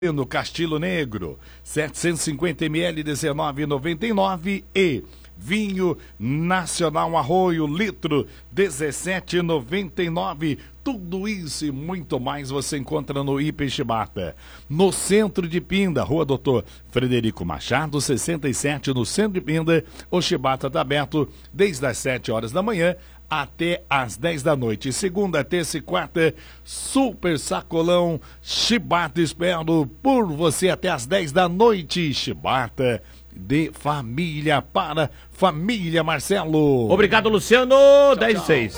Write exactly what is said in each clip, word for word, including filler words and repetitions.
no Castilho Negro, setecentos e cinquenta mililitros, dezenove reais e noventa e nove e vinho Nacional Arroio, litro, dezessete reais e noventa e nove. Tudo isso e muito mais você encontra no Hiper Chibata. No centro de Pinda, Rua Doutor Frederico Machado, sessenta e sete, no centro de Pinda. O Chibata está aberto desde as sete horas da manhã até às dez da noite. Segunda, terça e quarta, super sacolão Chibata, espero por você até às dez da noite. Chibata de família para família, Marcelo. Obrigado, Luciano. dez e seis.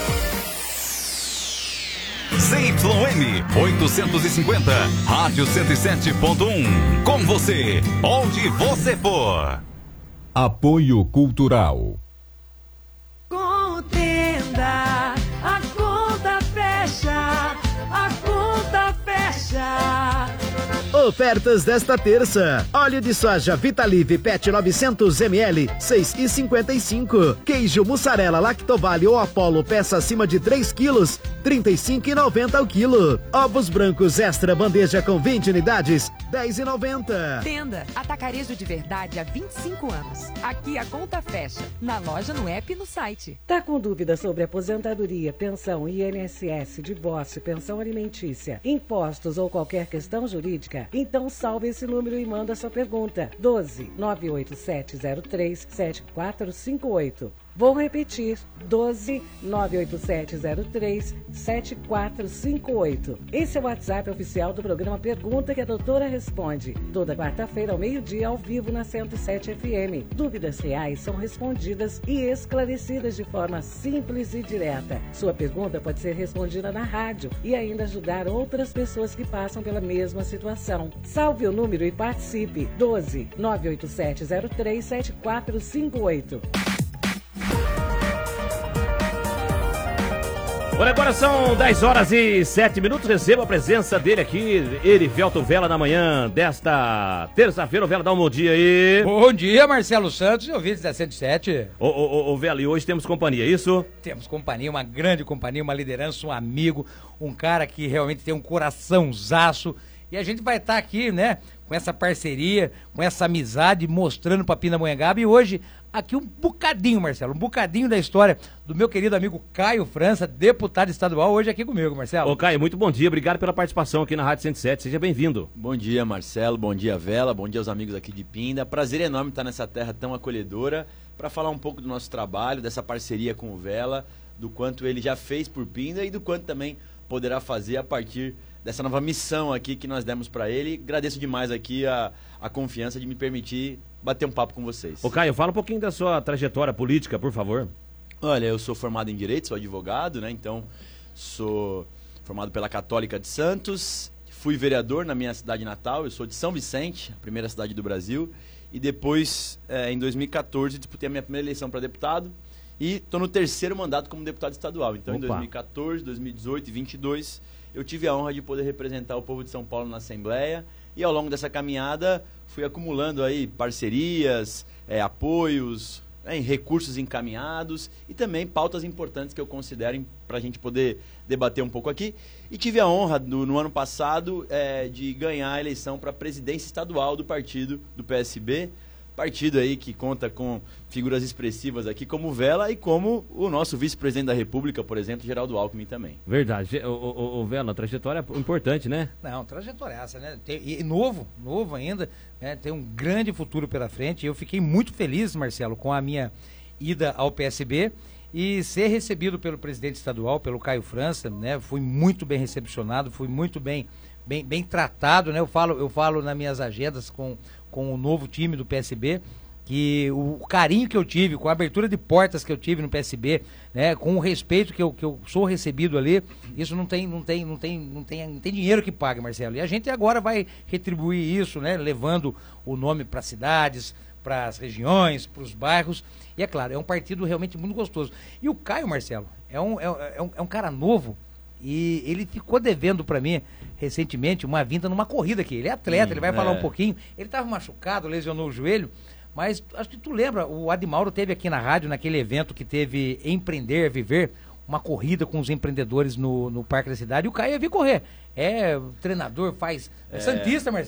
Z Y M oitocentos e cinquenta, Rádio cento e sete ponto um. Com você, onde você for. Apoio Cultural. Contenda, a conta fecha, a conta fecha. Ofertas desta terça: óleo de soja Vitalive Pet novecentos mililitros, seis reais e cinquenta e cinco. Queijo mussarela Lactovale ou Apollo peça acima de três quilos, trinta e cinco reais e noventa o quilo. Ovos brancos extra bandeja com vinte unidades, dez reais e noventa. Tenda Atacarejo de Verdade há vinte e cinco anos. Aqui a conta fecha, na loja, no app e no site. Tá com dúvida sobre aposentadoria, pensão, I N S S, divórcio, pensão alimentícia, impostos ou qualquer questão jurídica? Então salve esse número e manda sua pergunta. doze, nove oito sete zero três, sete quatro cinco oito. Vou repetir, doze, nove oito sete zero três, sete quatro cinco oito. Esse é o WhatsApp oficial do programa Pergunta que a Doutora Responde. Toda quarta-feira ao meio-dia, ao vivo na cento e sete F M. Dúvidas reais são respondidas e esclarecidas de forma simples e direta. Sua pergunta pode ser respondida na rádio e ainda ajudar outras pessoas que passam pela mesma situação. Salve o número e participe. doze, nove oito sete zero três, sete quatro cinco oito. Olha, agora são dez horas e sete minutos. Receba a presença dele aqui, Erivelto Vela, na manhã desta terça-feira. O Vela, dá um bom dia aí. Bom dia, Marcelo Santos e ouvintes da cento e sete. Ô, ô, ô, Vela, e hoje temos companhia, é isso? Temos companhia, uma grande companhia, uma liderança, um amigo, um cara que realmente tem um coraçãozaço. E a gente vai estar aqui, né, com essa parceria, com essa amizade, mostrando pra Pindamonhangaba. E hoje, aqui um bocadinho, Marcelo, um bocadinho da história do meu querido amigo Caio França, deputado estadual, hoje aqui comigo, Marcelo. Ô, Caio, muito bom dia, obrigado pela participação aqui na Rádio cento e sete, seja bem-vindo. Bom dia, Marcelo, bom dia, Vela, bom dia aos amigos aqui de Pinda. Prazer enorme estar nessa terra tão acolhedora para falar um pouco do nosso trabalho, dessa parceria com o Vela, do quanto ele já fez por Pinda e do quanto também poderá fazer a partir dessa nova missão aqui que nós demos para ele. Agradeço demais aqui a, a confiança de me permitir bater um papo com vocês. Ô, Caio, fala um pouquinho da sua trajetória política, por favor. Olha, eu sou formado em Direito, sou advogado, né? Então, sou formado pela Católica de Santos, fui vereador na minha cidade natal, eu sou de São Vicente, a primeira cidade do Brasil, e depois, é, em dois mil e quatorze, disputei a minha primeira eleição para deputado, e estou no terceiro mandato como deputado estadual. Então, Opa. em dois mil e quatorze, dois mil e dezoito e vinte e dois, eu tive a honra de poder representar o povo de São Paulo na Assembleia, e ao longo dessa caminhada fui acumulando aí parcerias, é, apoios, é, recursos encaminhados e também pautas importantes que eu considero para a gente poder debater um pouco aqui. E tive a honra no, no ano passado é, de ganhar a eleição para a presidência estadual do partido do P S B, partido aí que conta com figuras expressivas aqui como Vela e como o nosso vice-presidente da República, por exemplo, Geraldo Alckmin também. Verdade. O, o, o Vela, trajetória importante, né? Não, trajetória essa, né? Tem, e novo, novo ainda, né? Tem um grande futuro pela frente. Eu fiquei muito feliz, Marcelo, com a minha ida ao P S B e ser recebido pelo presidente estadual, pelo Caio França, né? Fui muito bem recepcionado, fui muito bem, bem, bem tratado, né? Eu falo, eu falo nas minhas agendas com com o novo time do P S B, que o, o carinho que eu tive, com a abertura de portas que eu tive no P S B, né, com o respeito que eu, que eu sou recebido ali, isso não tem, não tem, não tem, não tem, não tem dinheiro que pague, Marcelo. E a gente agora vai retribuir isso, né, levando o nome para as cidades, para as regiões, para os bairros. E é claro, é um partido realmente muito gostoso. E o Caio, Marcelo, é um, é, é um, é um cara novo. E ele ficou devendo para mim, recentemente, uma vinda numa corrida aqui. Ele é atleta, hum, ele vai é. falar um pouquinho. Ele estava machucado, lesionou o joelho, mas acho que tu lembra, o Admauro teve aqui na rádio, naquele evento que teve Empreender, Viver, uma corrida com os empreendedores no, no Parque da Cidade, e o Caio ia vir correr. É treinador, faz... É, é Santista, Marcelo.